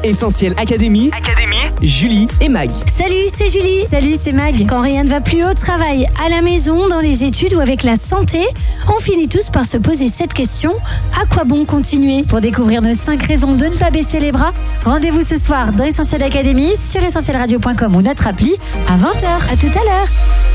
Essentiel Académie, Julie et Mag. Salut, c'est Julie. Salut, c'est Mag. Quand rien ne va plus au travail, à la maison, dans les études ou avec la santé, on finit tous par se poser cette question: à quoi bon continuer? Pour découvrir nos 5 raisons de ne pas baisser les bras, rendez-vous ce soir dans Essentiel Académie sur essentielradio.com ou notre appli à 20h. À tout à l'heure.